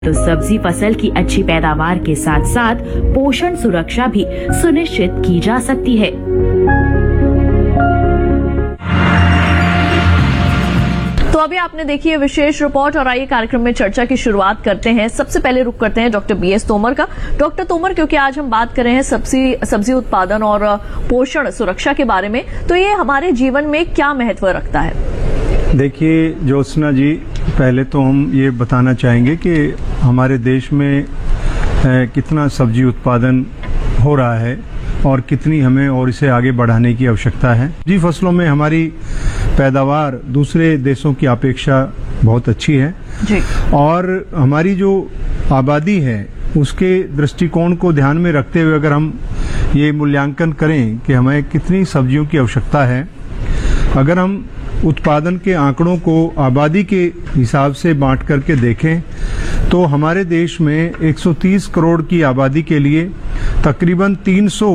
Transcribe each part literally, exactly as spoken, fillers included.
तो सब्जी फसल की अच्छी पैदावार के साथ साथ पोषण सुरक्षा भी सुनिश्चित की जा सकती है। तो अभी आपने देखी है विशेष रिपोर्ट और आइए कार्यक्रम में चर्चा की शुरुआत करते हैं। सबसे पहले रुक करते हैं डॉक्टर बी एस तोमर का। डॉक्टर तोमर, क्योंकि आज हम बात कर रहे हैं सब्जी सब्जी उत्पादन और पोषण सुरक्षा के बारे में, तो ये हमारे जीवन में क्या महत्व रखता है? देखिए ज्योत्सना जी, पहले तो हम ये बताना चाहेंगे कि हमारे देश में कितना सब्जी उत्पादन हो रहा है और कितनी हमें और इसे आगे बढ़ाने की आवश्यकता है। जी फसलों में हमारी पैदावार दूसरे देशों की अपेक्षा बहुत अच्छी है जी। और हमारी जो आबादी है उसके दृष्टिकोण को ध्यान में रखते हुए अगर हम ये मूल्यांकन करें कि हमें कितनी सब्जियों की आवश्यकता है, अगर हम उत्पादन के आंकड़ों को आबादी के हिसाब से बांट करके देखें तो हमारे देश में एक सौ तीस करोड़ की आबादी के लिए तकरीबन तीन सौ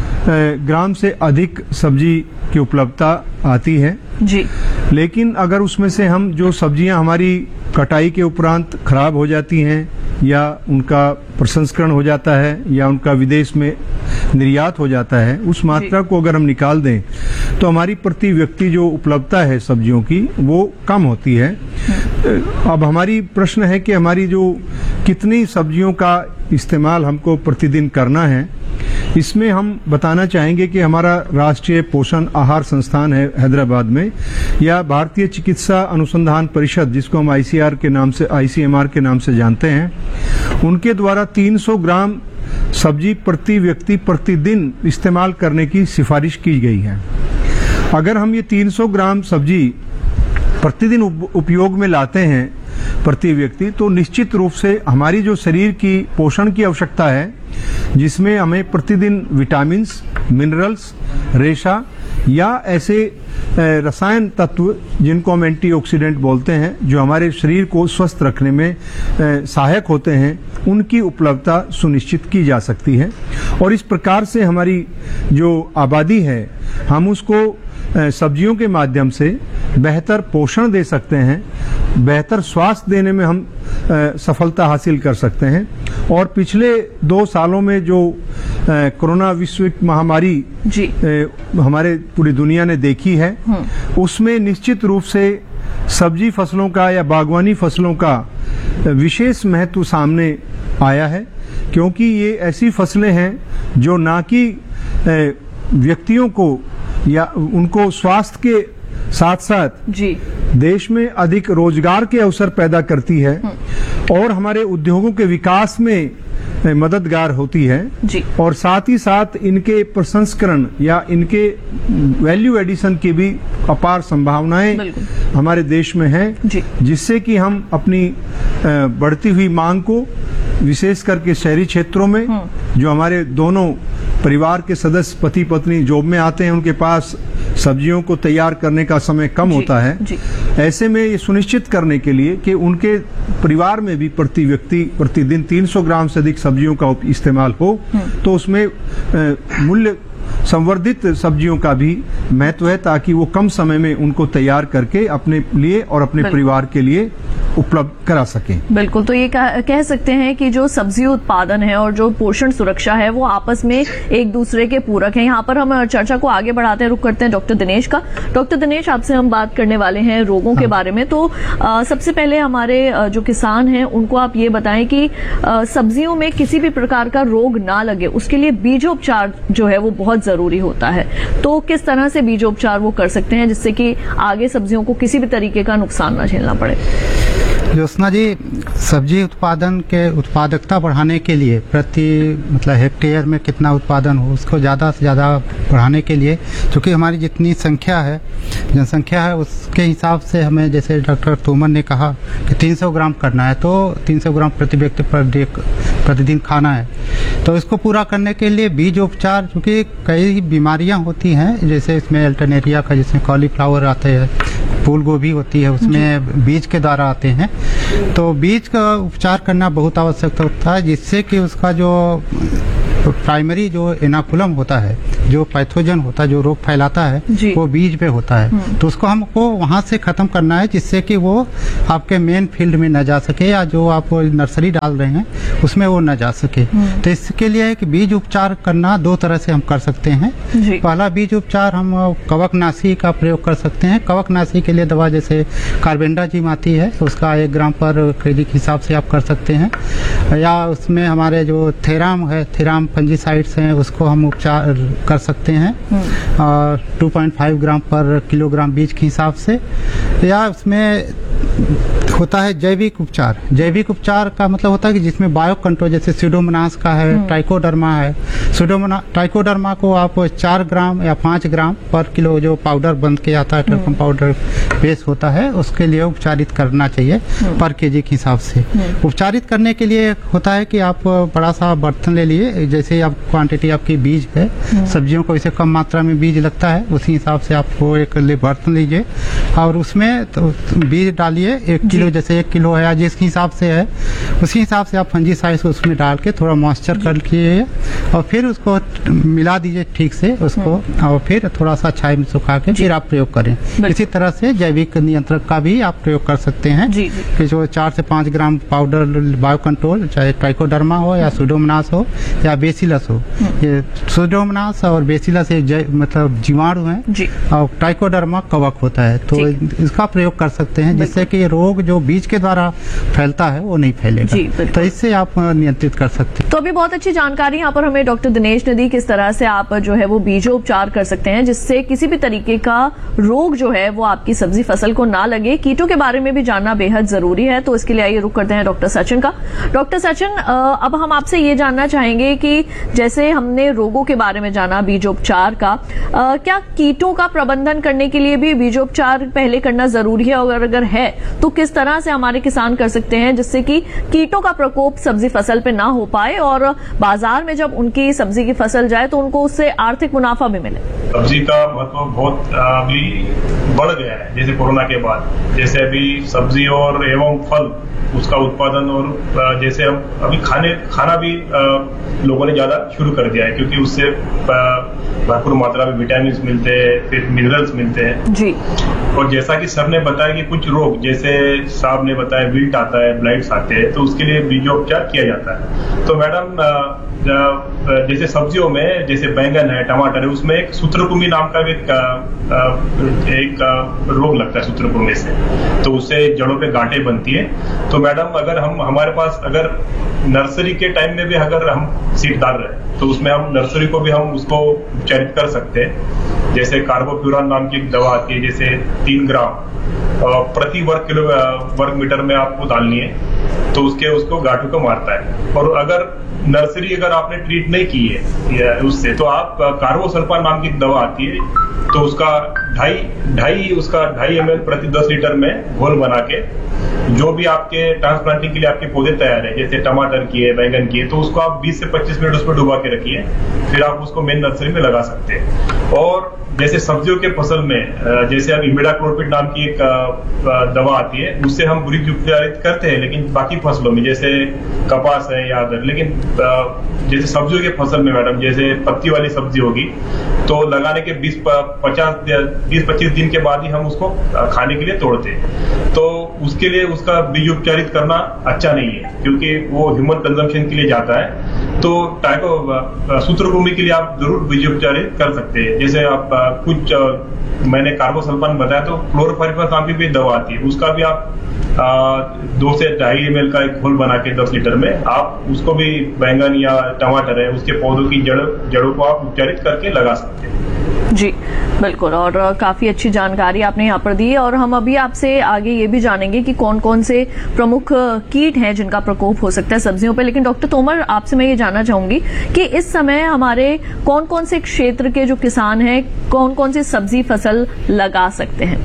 ग्राम से अधिक सब्जी की उपलब्धता आती है जी। लेकिन अगर उसमें से हम जो सब्जियां हमारी कटाई के उपरांत खराब हो जाती हैं या उनका प्रसंस्करण हो जाता है या उनका विदेश में निर्यात हो जाता है, उस मात्रा को अगर हम निकाल दें तो हमारी प्रति व्यक्ति जो उपलब्धता है सब्जियों की वो कम होती है। अब हमारी प्रश्न है कि हमारी जो कितनी सब्जियों का इस्तेमाल हमको प्रतिदिन करना है, इसमें हम बताना चाहेंगे कि हमारा राष्ट्रीय पोषण आहार संस्थान है हैदराबाद में, या भारतीय चिकित्सा अनुसंधान परिषद जिसको हम आईसीआर के नाम से आईसीएमआर के नाम से जानते हैं, उनके द्वारा तीन सौ ग्राम सब्जी प्रति व्यक्ति प्रतिदिन इस्तेमाल करने की सिफारिश की गई है। अगर हम ये तीन सौ ग्राम सब्जी प्रतिदिन उपयोग में लाते हैं प्रति व्यक्ति, तो निश्चित रूप से हमारी जो शरीर की पोषण की आवश्यकता है, जिसमें हमें प्रतिदिन विटामिन्स, मिनरल्स, रेशा या ऐसे रसायन तत्व जिनको हम एंटीऑक्सीडेंट बोलते हैं, जो हमारे शरीर को स्वस्थ रखने में सहायक होते हैं, उनकी उपलब्धता सुनिश्चित की जा सकती है। और इस प्रकार से हमारी जो आबादी है, हम उसको सब्जियों के माध्यम से बेहतर पोषण दे सकते हैं, बेहतर स्वास्थ्य देने में हम सफलता हासिल कर सकते हैं। और पिछले दो सालों में जो कोरोना विश्व महामारी जी हमारे पूरी दुनिया ने देखी है, उसमें निश्चित रूप से सब्जी फसलों का या बागवानी फसलों का विशेष महत्व सामने आया है, क्योंकि ये ऐसी फसलें हैं जो ना कि व्यक्तियों को या उनको स्वास्थ्य के साथ साथ जी देश में अधिक रोजगार के अवसर पैदा करती है और हमारे उद्योगों के विकास में मददगार होती है जी। और साथ ही साथ इनके प्रसंस्करण या इनके वैल्यू एडिशन की भी अपार संभावनाएं हमारे देश में हैं, जिससे कि हम अपनी बढ़ती हुई मांग को विशेष करके शहरी क्षेत्रों में, जो हमारे दोनों परिवार के सदस्य पति पत्नी जॉब में आते हैं, उनके पास सब्जियों को तैयार करने का समय कम होता है, ऐसे में ये सुनिश्चित करने के लिए कि उनके परिवार में भी प्रति व्यक्ति प्रतिदिन तीन सौ ग्राम से अधिक सब्जियों का इस्तेमाल हो, तो उसमें मूल्य संवर्धित सब्जियों का भी महत्व है, ताकि वो कम समय में उनको तैयार करके अपने लिए और अपने परिवार के लिए उपलब्ध करा सकें। बिल्कुल, तो ये कह सकते हैं कि जो सब्जी उत्पादन है और जो पोषण सुरक्षा है वो आपस में एक दूसरे के पूरक हैं। यहाँ पर हम चर्चा को आगे बढ़ाते हैं, रुक करते हैं डॉक्टर दिनेश का। डॉक्टर दिनेश, आपसे हम बात करने वाले हैं रोगों हाँ। के बारे में। तो आ, सबसे पहले हमारे जो किसान हैं उनको आप ये बताएं कि आ, सब्जियों में किसी भी प्रकार का रोग ना लगे, उसके लिए बीजोपचार जो है वो बहुत जरूरी होता है। तो किस तरह से बीजोपचार वो कर सकते हैं जिससे कि आगे सब्जियों को किसी भी तरीके का नुकसान न झेलना पड़े? ज्योत्सना जी, सब्जी उत्पादन के उत्पादकता बढ़ाने के लिए प्रति मतलब हेक्टेयर में कितना उत्पादन हो, उसको ज़्यादा से ज़्यादा बढ़ाने के लिए, क्योंकि हमारी जितनी संख्या है, जनसंख्या है, उसके हिसाब से हमें, जैसे डॉक्टर तोमर ने कहा कि तीन सौ ग्राम करना है, तो तीन सौ ग्राम प्रति व्यक्ति प्रतिदिन खाना है। तो इसको पूरा करने के लिए बीज उपचार, क्योंकि कई बीमारियां होती हैं, जैसे इसमें अल्टरनेरिया का, जिसमें कॉलीफ्लावर आते हैं, फूल गोभी होती है, उसमें बीज के द्वारा आते हैं। तो बीज का उपचार करना बहुत आवश्यक होता है, जिससे कि उसका जो प्राइमरी जो इनाकुलम होता है जो पैथोजन होता है, जो रोग फैलाता है, वो बीज पे होता है। तो उसको हमको वहां से खत्म करना है, जिससे कि वो आपके मेन फील्ड में न जा सके, या जो आप नर्सरी डाल रहे हैं उसमें वो न जा सके। तो इसके लिए एक बीज उपचार करना दो तरह से हम कर सकते हैं। पहला बीज उपचार हम कवकनाशी का प्रयोग कर सकते हैं। कवकनाशी के लिए दवा जैसे कार्बेंडाजिम आती है, उसका एक ग्राम पर केजी के हिसाब से आप कर सकते हैं, या उसमें हमारे जो थेराम है, थेराम फंजीसाइड्स हैं, उसको हम उपचार कर सकते हैं और टू पॉइंट फाइव ग्राम पर किलोग्राम बीज के हिसाब से। या उसमें होता है जैविक उपचार। जैविक उपचार का मतलब होता है कि जिसमें बायो कंट्रोल, जैसे स्यूडोमोनास का है, ट्राइकोडर्मा है। स्यूडोमोना ट्राइकोडर्मा को आप चार ग्राम या पाँच ग्राम पर किलो जो पाउडर बन के आता है, टर्पम पाउडर बेस होता है, उसके लिए उपचारित करना चाहिए पर केजी के हिसाब से। उपचारित करने के लिए होता है कि आप बड़ा सा बर्तन ले लिए, जैसे आप क्वांटिटी आपकी बीज है, सब्जियों को इसे कम मात्रा में बीज लगता है, उसी हिसाब से आपको एक बर्तन लीजिए और उसमें तो बीज डालिए। एक किलो जैसे एक किलो है या जिस हिसाब से है उसी हिसाब से आप फंजीसाइड उसमें डाल के थोड़ा मॉइस्चर कर लिए और फिर उसको मिला दीजिए ठीक से उसको, और फिर थोड़ा सा छाई में सुखा के फिर आप प्रयोग करें। इसी तरह से जैविक नियंत्रक का भी आप प्रयोग कर सकते हैं कि जो चार से पाँच ग्राम पाउडर बायो कंट्रोल, चाहे ट्राइकोडर्मा हो या सुडोमोनास हो या बेसिलस हो। ये सुडोमोनास और बेसिलस मतलब जीवाणु है और ट्राइकोडर्मा कवक होता है, तो इसका प्रयोग कर सकते हैं, जिससे कि रोग जो बीज के द्वारा फैलता है वो नहीं फैलेगा। तो इससे आप नियंत्रित कर सकते हैं। तो अभी बहुत अच्छी जानकारी यहाँ पर हमें डॉक्टर दिनेश ने दी, किस तरह से आप जो है वो बीजोपचार कर सकते हैं जिससे किसी भी तरीके का रोग जो है वो आपकी सब्जी फसल को ना लगे। कीटों के बारे में भी जानना बेहद जरूरी है, तो इसके लिए आइए रुक करते हैं डॉक्टर सचिन का। डॉक्टर सचिन, अब हम आपसे ये जानना चाहेंगे कि जैसे हमने रोगों के बारे में जाना, बीजोपचार का, क्या कीटों का प्रबंधन करने के लिए भी बीजोपचार पहले करना जरूरी है, और अगर है तो किस तरह से हमारे किसान कर सकते हैं जिससे कि कीटों का प्रकोप सब्जी फसल पे ना हो पाए और बाजार में जब उनकी सब्जी की फसल जाए तो उनको उससे आर्थिक मुनाफा भी मिले? सब्जी का महत्व बहुत अभी बढ़ गया है, जैसे कोरोना के बाद। जैसे अभी सब्जी और एवं फल उसका उत्पादन, और जैसे हम अभी खाने खाना भी लोगों ने ज्यादा शुरू कर दिया है, क्योंकि उससे भरपूर मात्रा में विटामिन मिलते हैं, फिर मिनरल्स मिलते हैं जी। और जैसा कि सर ने बताया कि कुछ रोग, जैसे साहब ने बताया विल्ट आता है, ब्लाइट्स आते हैं, तो उसके लिए बीजोपचार किया जाता है। तो मैडम, जैसे सब्जियों में जैसे बैंगन है, टमाटर है, उसमें एक सूत्रकुमी नाम का एक, एक रोग लगता है सूत्रकुमी से, तो उससे जड़ों पे गांठें बनती है। तो मैडम, अगर हम हमारे पास अगर नर्सरी के टाइम में भी अगर हम सीड डाल रहे हैं तो उसमें हम नर्सरी को भी हम उसको उपचारित कर सकते हैं। जैसे कार्बोफ्यूरान नाम की एक दवा आती है, जैसे तीन ग्राम प्रति वर्ग किलो वर्ग मीटर में आपको डालनी है, तो उसके उसको गांठों को मारता है। और अगर नर्सरी अगर आपने ट्रीट नहीं की है उससे, तो आप कार्बोसल्फान नाम की एक दवा आती है, तो उसका ढाई ढाई उसका ढाई एम एल प्रति दस लीटर में घोल बना के, जो भी आपके ट्रांसप्लांटिंग के लिए आपके पौधे तैयार है, जैसे टमाटर की है, बैंगन की है, तो उसको आप बीस से पच्चीस मिनट उसमें डुबा के रखिए, फिर आप उसको मेन नर्सरी में लगा सकते हैं। और जैसे सब्जियों के फसल में जैसे अब इमिडाक्लोपिड नाम की एक दवा आती है, उससे हम बुरी उपचारित करते हैं, लेकिन बाकी फसलों में जैसे कपास है या अदर, लेकिन जैसे सब्जियों के फसल में मैडम, जैसे पत्ती वाली सब्जी होगी, तो लगाने के बीस पचास बीस पच्चीस दिन के बाद ही हम उसको खाने के लिए तोड़ते हैं। तो उसके लिए उसका बीज उपचारित करना अच्छा नहीं है, क्योंकि वो ह्यूमन कंजम्पशन के लिए जाता है। तो टाइको सूत्रभूमि के लिए आप जरूर बीज उपचारित कर सकते हैं। जैसे आप कुछ मैंने कार्बोसल्फान बताया, तो क्लोरोफाइरिफास नाम की भी दवा आती है, उसका भी आप आ, दो से ढाई एम एल का एक घोल बना के दस लीटर में आप उसको भी बैंगन या टमाटर है उसके पौधों की जड़ जड़ों को आप उपचारित करके लगा सकते हैं। जी बिल्कुल, और काफी अच्छी जानकारी आपने यहाँ पर दी है। और हम अभी आपसे आगे ये भी जानेंगे कि कौन कौन से प्रमुख कीट हैं जिनका प्रकोप हो सकता है सब्जियों पर। लेकिन डॉक्टर तोमर, आपसे मैं ये जानना चाहूंगी कि इस समय हमारे कौन कौन से क्षेत्र के जो किसान हैं कौन कौन सी सब्जी फसल लगा सकते हैं?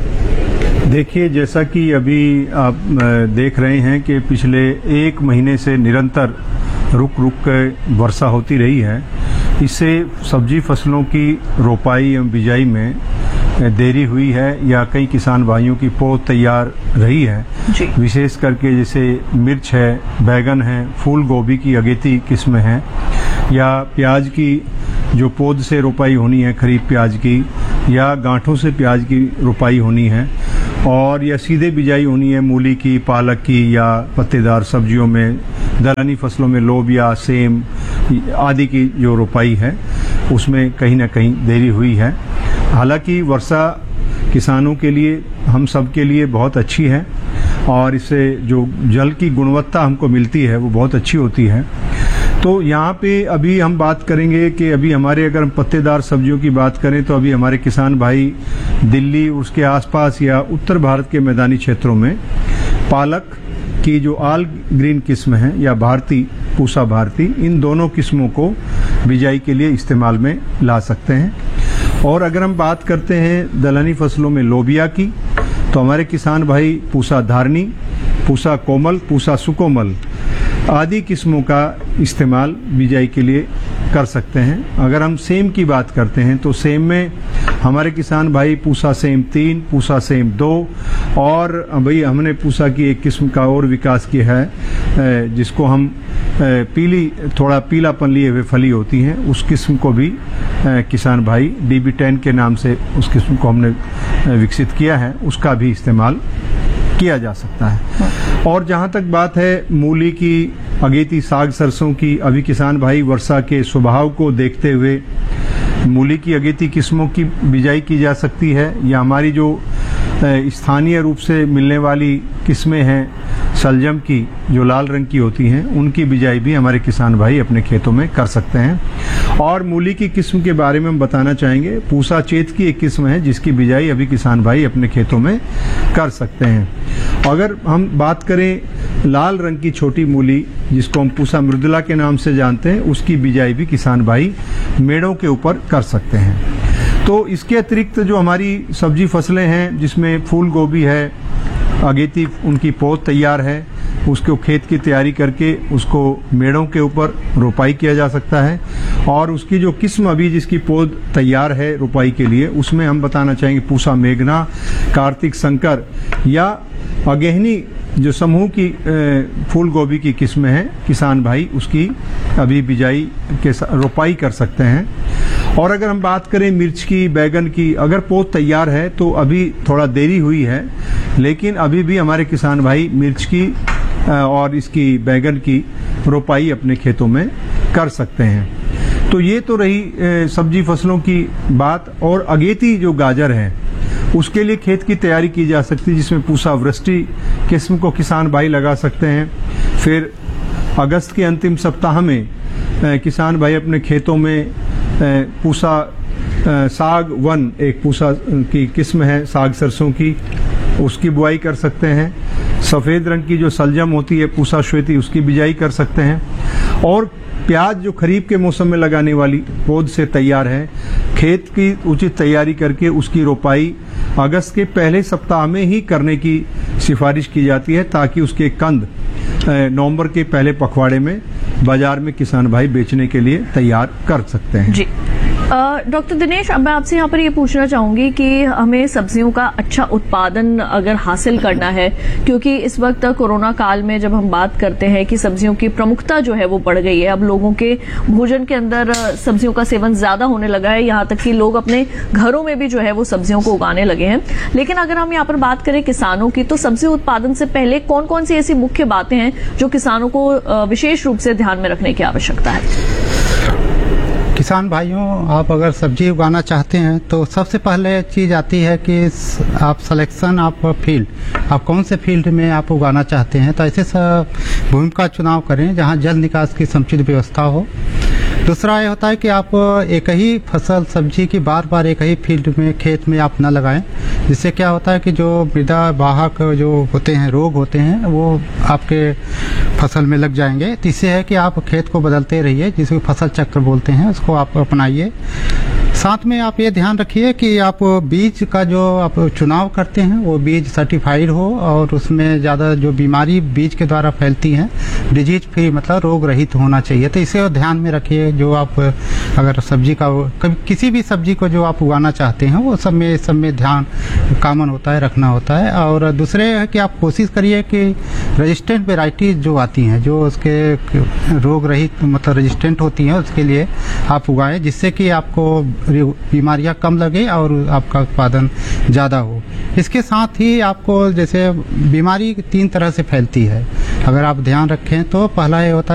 देखिए, जैसा कि अभी आप देख रहे हैं कि पिछले एक महीने से निरंतर रुक रुक कर वर्षा होती रही है। इससे सब्जी फसलों की रोपाई एवं बिजाई में देरी हुई है या कई किसान भाइयों की पौध तैयार रही है। विशेष करके जैसे मिर्च है, बैगन है, फूल गोभी की अगेती किस्म है, या प्याज की जो पौध से रोपाई होनी है खरीफ प्याज की, या गांठों से प्याज की रोपाई होनी है, और या सीधे बिजाई होनी है मूली की, पालक की या पत्तेदार सब्जियों में, दलहनी फसलों में लोबिया, सेम आदि की जो रोपाई है उसमें कहीं ना कहीं देरी हुई है। हालांकि वर्षा किसानों के लिए, हम सब के लिए बहुत अच्छी है और इससे जो जल की गुणवत्ता हमको मिलती है वो बहुत अच्छी होती है। तो यहाँ पे अभी हम बात करेंगे कि अभी हमारे, अगर हम पत्तेदार सब्जियों की बात करें तो अभी हमारे किसान भाई दिल्ली, उसके आसपास या उत्तर भारत के मैदानी क्षेत्रों में पालक की जो आल ग्रीन किस्म है या भारती, पूसा भारती, इन दोनों किस्मों को बिजाई के लिए इस्तेमाल में ला सकते हैं। और अगर हम बात करते हैं दलहनी फसलों में लोबिया की, तो हमारे किसान भाई पूसा धारनी, पूसा कोमल, पूसा सुकोमल आदि किस्मों का इस्तेमाल बिजाई के लिए कर सकते हैं। अगर हम सेम की बात करते हैं तो सेम में हमारे किसान भाई पूसा सेम तीन, पूसा सेम दो, और भाई हमने पूसा की एक किस्म का और विकास किया है जिसको हम पीली, थोड़ा पीलापन लिए हुए फली होती हैं, उस किस्म को भी किसान भाई डी बी टेन के नाम से उस किस्म को हमने विकसित किया है, उसका भी इस्तेमाल किया जा सकता है। और जहां तक बात है मूली की, अगेती, साग, सरसों की, अभी किसान भाई वर्षा के स्वभाव को देखते हुए मूली की अगेती किस्मों की बिजाई की जा सकती है, या हमारी जो स्थानीय रूप से मिलने वाली किस्में हैं सलजम की, जो लाल रंग की होती हैं, उनकी बिजाई भी हमारे किसान भाई अपने खेतों में कर सकते हैं। और मूली की किस्म के बारे में हम बताना चाहेंगे, पूसा चेत की एक किस्म है जिसकी बिजाई अभी किसान भाई अपने खेतों में कर सकते हैं। अगर हम बात करें लाल रंग की छोटी मूली, जिसको हम पूसा मृदुला के नाम से जानते हैं, उसकी बिजाई भी किसान भाई मेड़ों के ऊपर कर सकते हैं। तो इसके अतिरिक्त जो हमारी सब्जी फसलें हैं, जिसमें फूल गोभी है, अगेती उनकी पौध तैयार है, उसको खेत की तैयारी करके उसको मेड़ों के ऊपर रोपाई किया जा सकता है। और उसकी जो किस्म अभी जिसकी पौध तैयार है रोपाई के लिए, उसमें हम बताना चाहेंगे पूसा मेघना, कार्तिक शंकर या अगेहनी जो समूह की फूल गोभी की किस्म है, किसान भाई उसकी अभी बिजाई के रोपाई कर सकते हैं। और अगर हम बात करें मिर्च की, बैगन की, अगर पौध तैयार है तो अभी थोड़ा देरी हुई है, लेकिन अभी भी हमारे किसान भाई मिर्च की और इसकी बैगन की रोपाई अपने खेतों में कर सकते हैं। तो ये तो रही सब्जी फसलों की बात। और अगेती जो गाजर है उसके लिए खेत की तैयारी की जा सकती है, जिसमें पूसा वृष्टि किस्म को किसान भाई लगा सकते हैं। फिर अगस्त के अंतिम सप्ताह में किसान भाई अपने खेतों में पूसा साग वन, एक पूसा की किस्म है साग सरसों की, उसकी बुआई कर सकते हैं। सफेद रंग की जो सलजम होती है पूसा श्वेती, उसकी बिजाई कर सकते हैं। और प्याज जो खरीफ के मौसम में लगाने वाली पौध से तैयार है, खेत की उचित तैयारी करके उसकी रोपाई अगस्त के पहले सप्ताह में ही करने की सिफारिश की जाती है, ताकि उसके कंद नवंबर के पहले पखवाड़े में बाजार में किसान भाई बेचने के लिए तैयार कर सकते हैं। जी डॉक्टर दिनेश, अब मैं आपसे यहाँ पर ये पूछना चाहूंगी कि हमें सब्जियों का अच्छा उत्पादन अगर हासिल करना है, क्योंकि इस वक्त कोरोना काल में जब हम बात करते हैं कि सब्जियों की प्रमुखता जो है वो बढ़ गई है, अब लोगों के भोजन के अंदर सब्जियों का सेवन ज्यादा होने लगा है, यहाँ तक कि लोग अपने घरों में भी जो है वो सब्जियों को उगाने लगे हैं। लेकिन अगर हम यहाँ पर बात करें किसानों की, तो सब्जी उत्पादन से पहले कौन कौन सी ऐसी मुख्य बातें हैं जो किसानों को विशेष रूप से ध्यान में रखने की आवश्यकता है? किसान भाइयों, आप अगर सब्जी उगाना चाहते हैं तो सबसे पहले चीज़ आती है कि आप सिलेक्शन आप फील्ड, आप कौन से फील्ड में आप उगाना चाहते हैं, तो ऐसे भूमि का चुनाव करें जहां जल निकास की समुचित व्यवस्था हो। दूसरा ये होता है कि आप एक ही फसल सब्जी की बार बार एक ही फील्ड में, खेत में आप न लगाएं, जिससे क्या होता है कि जो मृदा वाहक जो होते हैं, रोग होते हैं, वो आपके फसल में लग जाएंगे। तो इससे है कि आप खेत को बदलते रहिए, जिसको फसल चक्र बोलते हैं, उसको आप अपनाइए। साथ में आप ये ध्यान रखिए कि आप बीज का जो आप चुनाव करते हैं वो बीज सर्टिफाइड हो, और उसमें ज़्यादा जो बीमारी बीज के द्वारा फैलती हैं, डिजीज फ्री मतलब रोग रहित होना चाहिए। तो इसे ध्यान में रखिए। जो आप अगर सब्जी का कभी किसी भी सब्जी को जो आप उगाना चाहते हैं वो सब में सब में ध्यान कॉमन होता है, रखना होता है। और दूसरे है कि आप कोशिश करिए कि रेजिस्टेंट वेराइटीज जो आती हैं, जो उसके रोग रहित मतलब रेजिस्टेंट होती हैं, उसके लिए आप उगाएं, जिससे कि आपको बीमारियां कम लगे और आपका उत्पादन ज़्यादा हो। इसके साथ ही आपको जैसे बीमारी तीन तरह से फैलती है, अगर आप ध्यान रखें तो पहला ये होता है